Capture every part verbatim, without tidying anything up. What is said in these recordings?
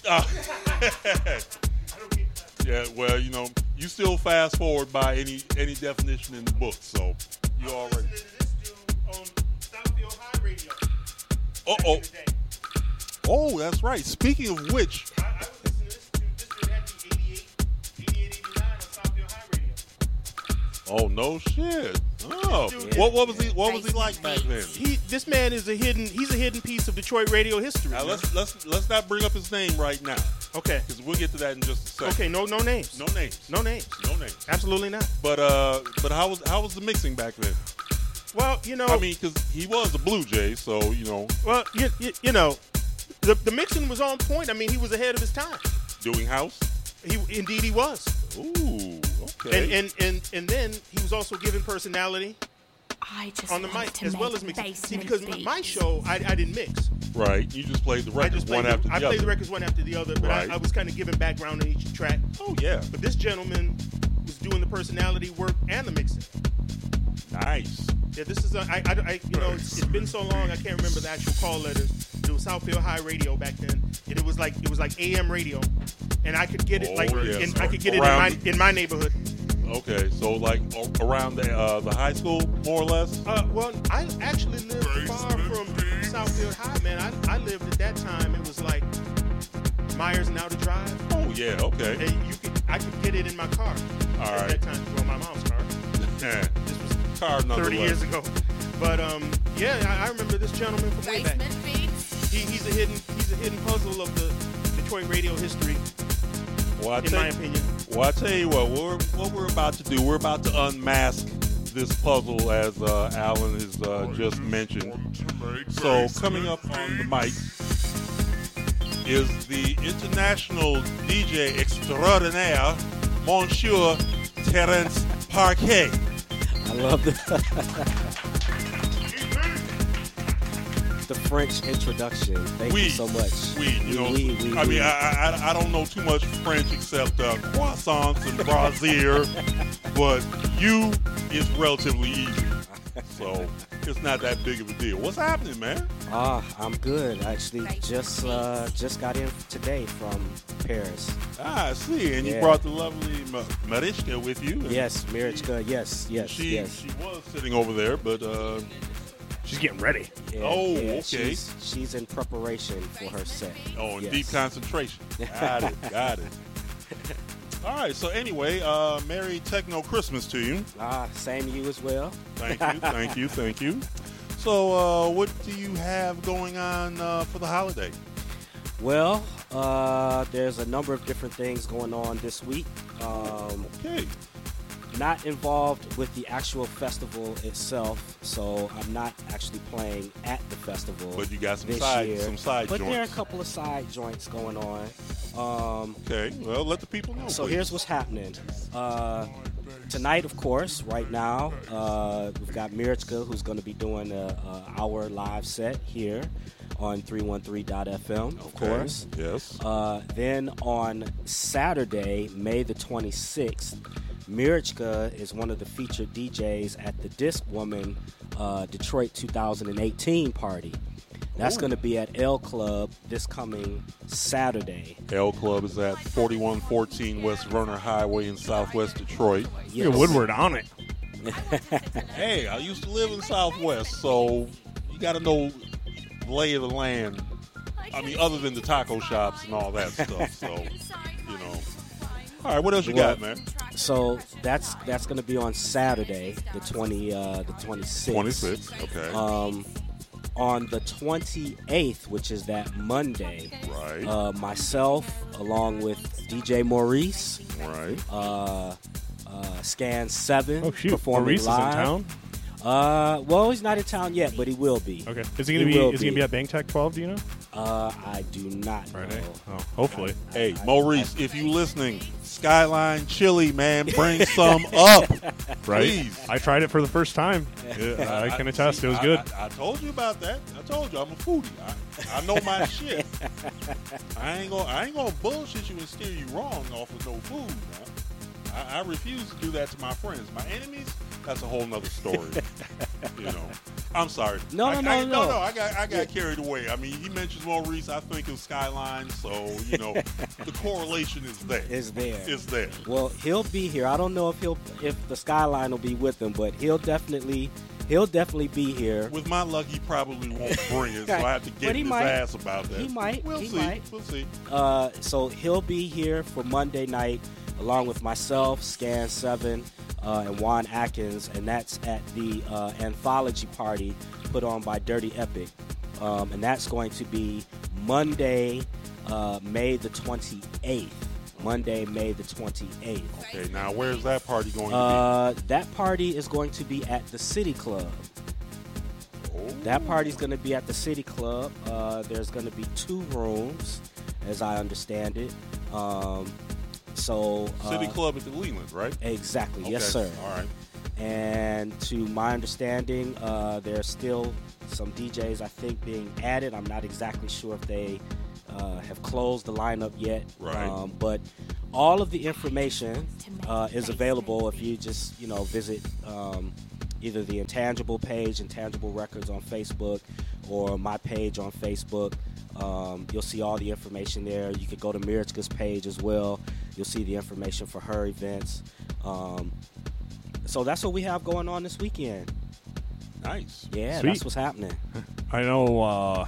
Uh, yeah, well, you know, you still fast forward by any any definition in the book, so you already. Uh oh. Oh, that's right. Speaking of which. I, I was listening to this dude. This dude had the eighty-eight, eighty-eight, eighty-nine on Southfield High Radio. Oh no shit. Oh, Dude, what what was he what was he like back then? He, this man is a hidden. He's a hidden piece of Detroit radio history. Now man. let's let's let's not bring up his name right now, Okay. because we'll get to that in just a second. Okay. No. No names. No names. No names. No names. Absolutely not. But uh, but how was how was the mixing back then? Well, you know. I mean, because he was a Blue Jay, so you know, Well, you, you, you know, the the mixing was on point. I mean, he was ahead of his time. doing house. He indeed he was. Ooh, okay. And and and and then he was also given personality I just on the want mic to as make well as mixing. basement See, because beats. my show, I, I didn't mix. Right, you just played the I records just played one the, after the I other. played the records one after the other, but Right. I, I was kind of giving background on each track. Oh yeah, But this gentleman was doing the personality work and the mixing. nice. Yeah, this is a, I, I, I you know, it's, it's been so long I can't remember the actual call letters. It was Southfield High Radio back then, and it was like it was like A M radio, and I could get it Oh, like yes. in, I could get Around- it in my in my neighborhood. Okay, so like a- around the uh, the high school, more or less. Uh, well, I actually lived far from Southfield High, man. I, I lived at that time. It was like Myers and Outer Drive. Oh yeah, okay. And you could I could get it in my car All at right. that time. Well, my mom's car. Yeah. This was Car thirty nonetheless. years ago. But um, yeah, I, I remember this gentleman from way back. Basement beats. He, he's a hidden he's a hidden puzzle of the Detroit radio history, Well, I in tell my you- opinion. Well, I tell you what, we're, what we're about to do, we're about to unmask this puzzle, as uh, Alan has uh, just mentioned. So, coming up on the mic is the international D J extraordinaire, Monsieur Terence Parquet. I love the the French introduction. Thank Oui. you so much. We, you know, Oui, oui, I oui. mean, I, I I don't know too much French except uh, croissants and brasier, but you is relatively easy, so it's not that big of a deal. What's happening, man? Ah, I'm good. I actually just uh, just got in today from Paris. Ah, I see, and you Yeah. brought the lovely Ma- Mariska with you. and Yes, Mirachka. Yes, yes, she yes. she was sitting over there, but uh, She's getting ready. Yeah, Oh, yeah, okay. She's, she's in preparation for her set. oh, in Yes. deep concentration. Got it, got it. All right, so anyway, uh, Merry Techno Christmas to you. Ah, same to you as well. Thank you, thank you, thank you. So, uh, what do you have going on uh, for the holiday? Well, uh, there's a number of different things going on this week. Um, Okay. not involved with the actual festival itself, so I'm not actually playing at the festival. But you got some this side- year. some side But there are a joints. couple of side joints going on. Um, Okay, well, let the people know. so please. here's what's happening. Uh, tonight, of course, right now, uh, we've got Mirachka, who's going to be doing a, a hour live set here on three one three dot f m, of Okay, course. Yes. Uh, then on Saturday, May the twenty-sixth, Mirachka is one of the featured D Js at the Disc Woman uh, Detroit two thousand eighteen party. That's Ooh. going to be at L Club this coming Saturday. L Club is at forty-one fourteen West Verner Highway in Southwest Detroit. Yes. Woodward on it. Hey, I used to live in Southwest, so you got to know the lay of the land. I mean, other than the taco shops and all that stuff. So, you know. All right, what else you Well, got, man? So that's that's going to be on Saturday, the twenty, uh, the twenty-sixth. twenty-six. Okay. Um, on the twenty-eighth, which is that Monday, right. uh, myself along with D J Maurice, right. uh, uh, Scan Seven, Oh shoot! performing Maurice live. is in town. Uh, well, he's not in town yet, but he will be. Okay. Is he gonna He be? will Is he gonna be at Bang Tech twelve? Do you know? Uh, I do not Friday. know. Oh, hopefully. Hey, Maurice, if you listening, Skyline Chili, man, bring some up. Right. Please. I tried it for the first time. Yeah, I can attest. It was good. I, I told you about that. I told you I'm a foodie. I, I know my shit. I ain't gonna I ain't gonna bullshit you and steer you wrong off of no food. Now. I, I refuse to do that to my friends. My enemies, that's a whole nother story. You know, I'm sorry. No, I, no, I, no, no. no, I got, I got carried away. I mean, he mentions Maurice. I think of Skyline, so you know, the correlation is there. Is there? Is there? Well, he'll be here. I don't know if he'll if the Skyline will be with him, but he'll definitely he'll definitely be here. With my luck, he probably won't bring it, so I have to But get he in his might. ass about that. He might. We'll He see. might. We'll see. Uh, so he'll be here for Monday night, along with myself, Scan Seven, uh, and Juan Atkins, and that's at the uh, anthology party put on by Dirty Epic, um, and that's going to be Monday, uh, May the twenty-eighth. Monday, May the twenty-eighth. Okay, now where's that party going to Uh, that party is going to be at the City Club. be? Oh. That party's going to be at the City Club. Uh, there's going to be two rooms, as I understand it. Um, so uh, City Club at the Leland, right? Exactly. Yes, Okay, sir. All right. And to my understanding, uh, there's still some D Js, I think, being added. I'm not exactly sure if they uh, have closed the lineup yet. Right. Um, but all of the information uh, is available if you just, you know, visit um, either the Intangible page, Intangible Records on Facebook, or my page on Facebook. Um, you'll see all the information there. You could go to Mirichka's page as well. You'll see the information for her events. Um, so that's what we have going on this weekend. Nice. Yeah, Sweet. that's what's happening. I know. Uh,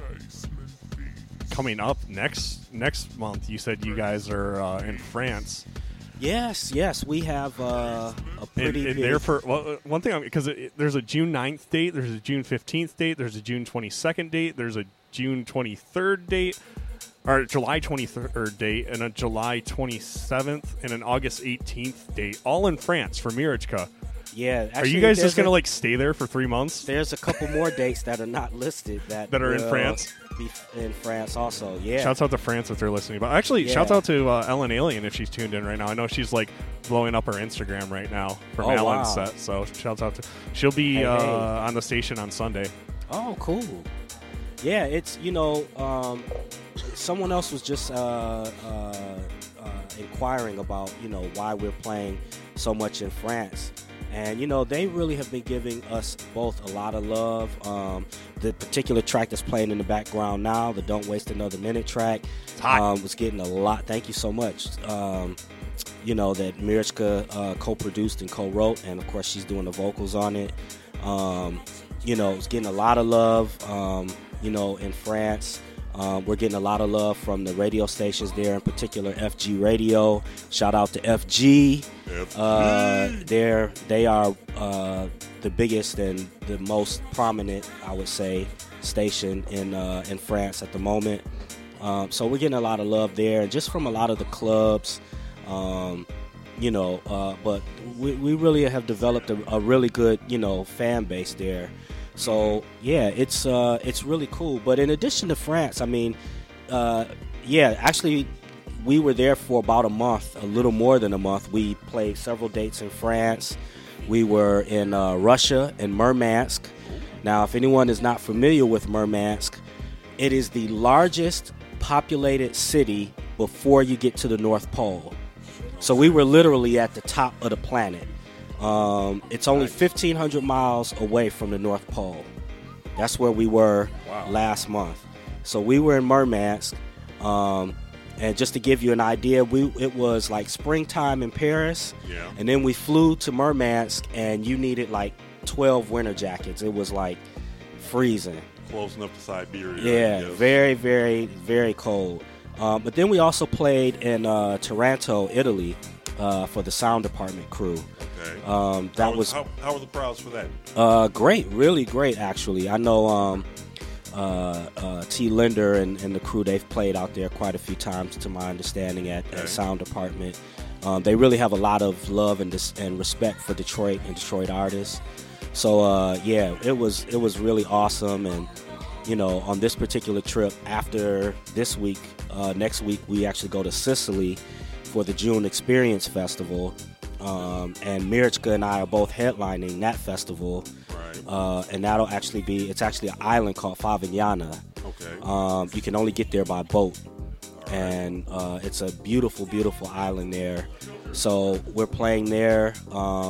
coming up next next month, you said you guys are uh, in France. Yes, yes, we have uh, a And, pretty and big. there for well, one thing, because there's a June ninth date, there's a June fifteenth date, there's a June twenty-second date, there's a June twenty-third date, or July twenty-third date, and a July twenty-seventh, and an August eighteenth date, all in France for Mirichka. yeah, Are actually, you guys there's just gonna a- like stay there for three months? There's a couple more dates that are not listed that That are in will France? Be in France also. Yeah. Shouts out to France if they're listening. But actually, Yeah. shouts out to uh, Ellen Alien if she's tuned in right now. I know she's like blowing up her Instagram right now from Oh, Alan's wow. set. So shouts out to. She'll be Hey, uh, hey. on the station on Sunday. Oh, cool. Yeah, it's, you know, um, someone else was just uh, uh, uh, inquiring about, you know, why we're playing so much in France. And, you know, they really have been giving us both a lot of love. Um, the particular track that's playing in the background now, the Don't Waste Another Minute track, hot. um, was getting a lot. Thank you so much. Um, you know, that Mirichka uh, co-produced and co-wrote, and, of course, she's doing the vocals on it. Um, you know, it's getting a lot of love, um, you know, in France. Um, we're getting a lot of love from the radio stations there, in particular F G Radio. Shout out to F G. F G. Uh, they're, they are uh, the biggest and the most prominent, I would say, station in uh, in France at the moment. Um, so we're getting a lot of love there, and just from a lot of the clubs, um, you know. Uh, but we, we really have developed a, a really good, you know, fan base there. So yeah, it's uh, it's really cool. But in addition to France, I mean, uh, yeah, actually, we were there for about a month, a little more than a month. We played several dates in France. We were in uh, Russia, in Murmansk. Now, if anyone is not familiar with Murmansk, it is the largest populated city before you get to the North Pole. So we were literally at the top of the planet. Um, it's only fifteen hundred miles away from the North Pole. That's where we were Wow. last month. So we were in Murmansk. Um, and just to give you an idea, we it was like springtime in Paris. Yeah. And then we flew to Murmansk, and you needed like twelve winter jackets. It was like freezing. Close enough to Siberia. Yeah, yes. very, very, very cold. Um, but then we also played in uh, Taranto, Italy, uh, for the sound department crew. Okay. Um, that how, was how, how were the crowds for that? uh, great, really great, actually. I know um, uh, uh, T. Linder and, and the crew, they've played out there quite a few times, to my understanding, at, Okay. at sound department. Um, they really have a lot of love and, dis- and respect for Detroit and Detroit artists. So uh, yeah, it was it was really awesome. And you know, on this particular trip, after this week, uh, next week we actually go to Sicily for the June Experience Festival, um, and Mirichka and I are both headlining that festival. Right. Uh, and that'll actually be it's actually an island called Favignana. Okay. Um, you can only get there by boat, and uh, it's a beautiful, beautiful island there. So we're playing there. Um,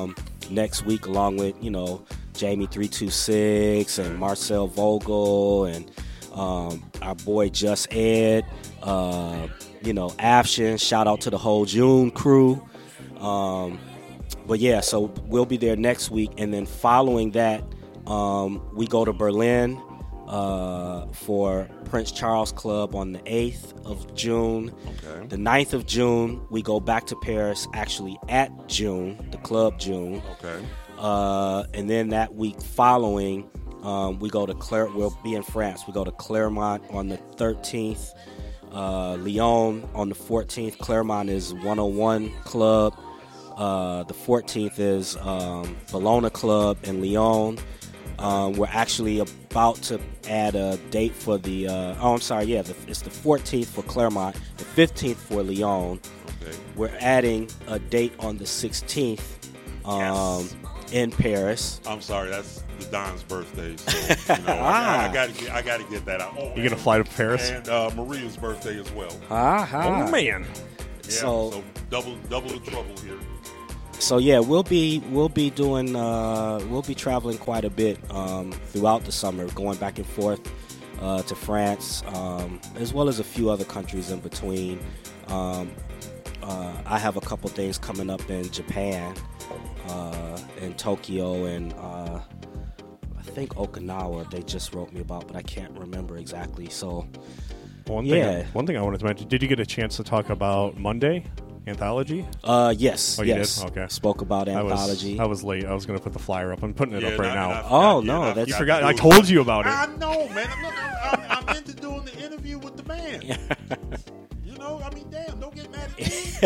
next week, along with, you know, Jamie three two six and Marcel Vogel and um, our boy Just Ed, uh, you know, Afshin. Shout out to the whole June crew. Um, but yeah, so we'll be there next week, and then following that, um, we go to Berlin uh, for Prince Charles Club on the eighth of June. Okay. The ninth of June, we go back to Paris, actually at June, the Club June. Okay. Uh, and then that week following, um, we go to Claire. We'll be in France. We go to Clermont on the thirteenth. Uh, Lyon on the fourteenth. Clermont is one oh one Club. Uh, the fourteenth is um, Bologna Club in Lyon. Um, we're actually about to add a date for the. Uh, oh, I'm sorry. Yeah, the, it's the fourteenth for Clermont, the fifteenth for Lyon. Okay. We're adding a date on the sixteenth um, Yes. in Paris. I'm sorry, that's the Don's birthday. So, you know, I, I got to get, I got to get that out. Oh, You gonna fly to Paris? And uh, Maria's birthday as well. Aha. Oh man. Yeah, So- so, double, double the trouble here. So yeah, we'll be we'll be doing uh, we'll be traveling quite a bit um, throughout the summer, going back and forth uh, to France, um, as well as a few other countries in between. Um, uh, I have a couple things coming up in Japan, uh, in Tokyo, and uh, I think Okinawa. They just wrote me about, but I can't remember exactly. So One thing. Yeah. One thing I wanted to mention. Did you get a chance to talk about Monday Anthology? uh, yes, Oh, you yes, did? Okay. spoke about I was, anthology. I was late. I was going to put the flyer up. I'm putting it Yeah, up right and I- now. and I Oh, forgot- no, yeah, and I that's- You to forgot. do I it. told you about it. I know, man. I'm, I'm, I'm into doing the interview with the man. You know, I mean, damn, don't get mad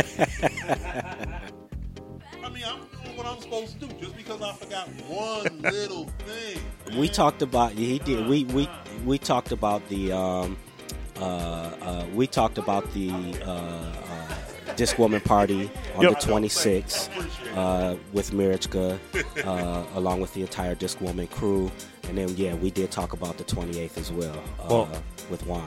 at me. I mean, I'm doing what I'm supposed to do just because I forgot one little thing. We man. talked about he did we we we talked about the um uh, uh we talked about the uh, uh Disc Woman party on Yep. the twenty-sixth uh with Mirichka uh along with the entire Disc Woman crew, and then yeah, we did talk about the twenty-eighth as well uh Well- with Juan.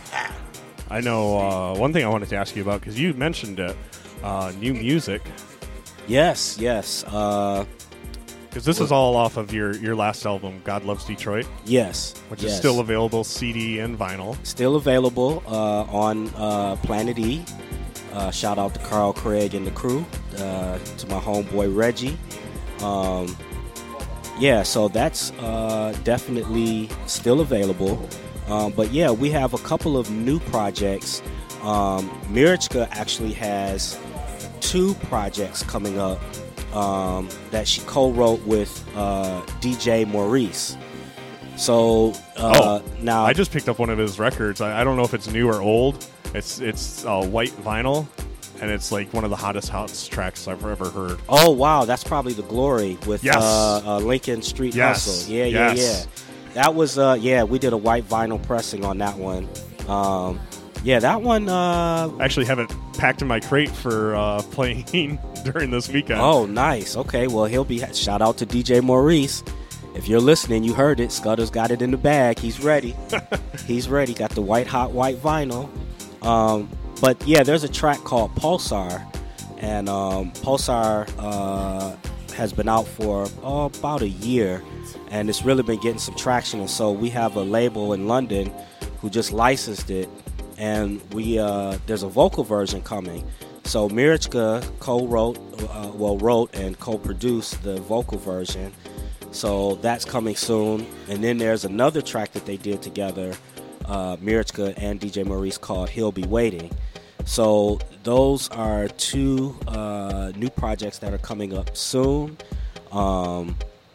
I know uh, one thing I wanted to ask you about because you mentioned it. Uh, new music. Yes, yes. Uh Because this is all off of your, your last album, God Loves Detroit, yes. which yes. is still available C D and vinyl. Still available uh, on uh, Planet E. Uh, shout out to Carl Craig and the crew, uh, to my homeboy Reggie. Um, yeah, so that's uh, definitely still available. Um, but yeah, we have a couple of new projects. Um, Mirichka actually has two projects coming up um, that she co-wrote with uh, D J Maurice. So uh, Oh, now I just picked up one of his records. I, I don't know if it's new or old. It's it's uh, white vinyl, and it's like one of the hottest house tracks I've ever heard. Oh wow, that's probably the Glory with Yes. uh, uh, Lincoln Street Yes. Hustle. Yeah, yeah, Yes. yeah. That was uh, yeah. We did a white vinyl pressing on that one. Um, yeah, that one. Uh, I actually have it packed in my crate for uh, playing during this weekend. oh, nice. Okay, well he'll be. Shout out to D J Maurice. If you're listening, you heard it. Scudder's got it in the bag. He's ready. He's ready. Got the white hot white vinyl. Um, but yeah, there's a track called Pulsar, and um, Pulsar uh, has been out for oh, about a year, and it's really been getting some traction. And so we have a label in London who just licensed it, and we uh, there's a vocal version coming. So Mirichka co-wrote, uh, well, wrote and co-produced the vocal version. So that's coming soon. And then there's another track that they did together, uh, Mirichka and D J Maurice, called He'll Be Waiting. So those are two uh, new projects that are coming up soon. Um,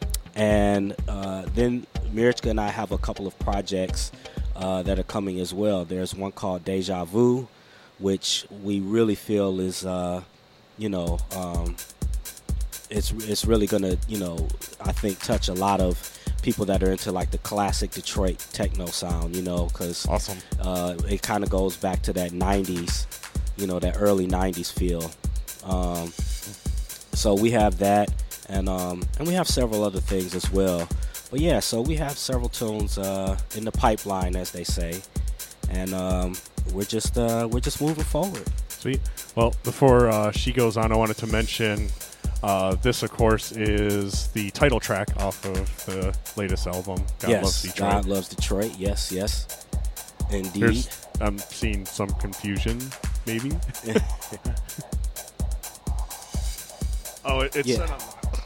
and uh, then Mirichka and I have a couple of projects uh, that are coming as well. There's one called Deja Vu, which we really feel is, uh, you know, um, it's it's really gonna, you know, I think touch a lot of people that are into like the classic Detroit techno sound, you know, because Awesome. uh, it kind of goes back to that nineties, you know, that early nineties feel. Um, so we have that, and um, and we have several other things as well. But yeah, so we have several tunes uh, in the pipeline, as they say, and um, we're just uh, we're just moving forward. Sweet. Well, before uh, she goes on, I wanted to mention Uh, this, of course, is the title track off of the latest album, God yes, Loves Detroit. God Loves Detroit. Yes, yes, indeed. There's, I'm seeing some confusion, maybe. oh, it, it's Yeah. set on.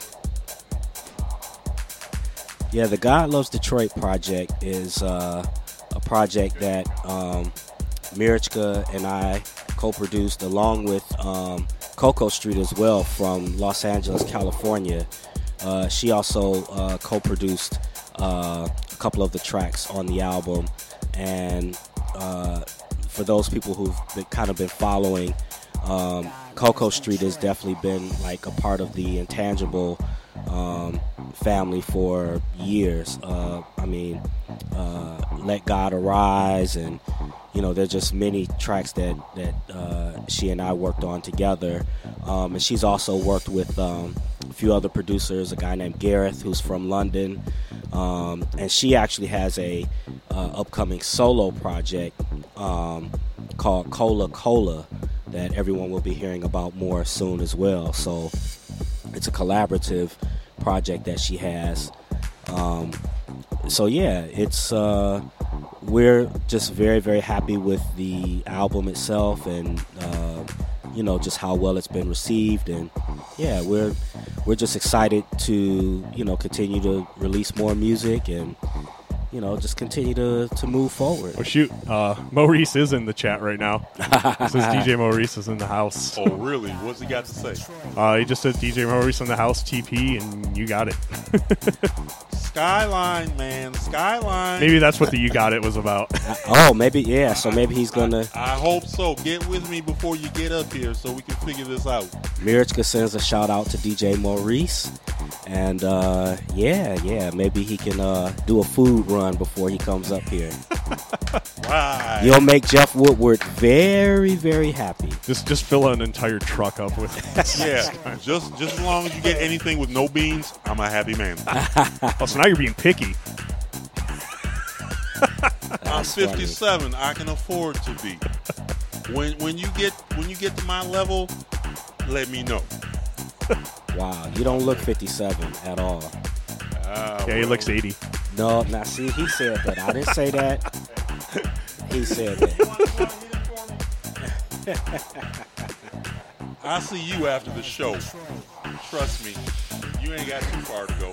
Yeah, the God Loves Detroit project is uh, a project that um, Mirichka and I co-produced along with um, Coco Street as well from Los Angeles, California. Uh, she also uh, co-produced uh, a couple of the tracks on the album. And uh, for those people who've been, kind of been following, um, Coco Street has definitely been like a part of the Intangible um, family for years. Uh, I mean, uh, Let God Arise, and you know, there's just many tracks that that uh, she and I worked on together. Um, and she's also worked with um, a few other producers, a guy named Gareth who's from London, um, and she actually has a uh, upcoming solo project um, called Cola Cola that everyone will be hearing about more soon as well. So it's a collaborative project that she has. Um, so yeah, it's uh, we're just very very happy with the album itself, and uh, you know, just how well it's been received, and yeah, we're we're just excited to, you know, continue to release more music and, you know, just continue to, to move forward. Oh, shoot. Uh, Maurice is in the chat right now. It says D J Maurice is in the house. Oh, really? What's he got to say? Uh, he just said D J Maurice in the house, T P, and you got it. Skyline, man. Skyline. Maybe that's what the You Got It was about. Oh, maybe, yeah. So maybe he's going to... I hope so. Get with me before you get up here so we can figure this out. Mirichka sends a shout out to D J Maurice. And, uh, yeah, yeah, maybe he can uh, do a food run before he comes up here. Right. You'll make Jeff Woodward very, very happy. Just just fill an entire truck up with Yeah, just just as long as you get anything with no beans, I'm a happy man. Oh, so now you're being picky. I'm That's fifty-seven. I can afford to be. When when you get when you get to my level, let me know. Wow, you don't look fifty-seven at all. Uh, Yeah, he well, looks eighty. No, now see, he said that. I didn't say that. He said that. I'll see you after the show. Trust me, you ain't got too far to go.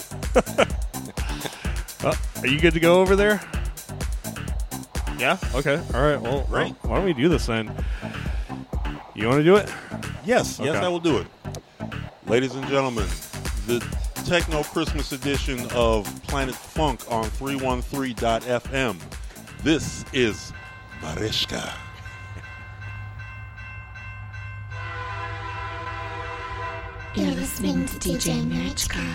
Oh, are you good to go over there? Yeah? Okay. All right. Well, Great. well, why don't we do this then? You want to do it? Yes, yes, Okay. I will do it. Ladies and gentlemen, the Techno Christmas edition of Planet Funk on three one three dot f m. This is Mariska. You're listening to D J Mirichka.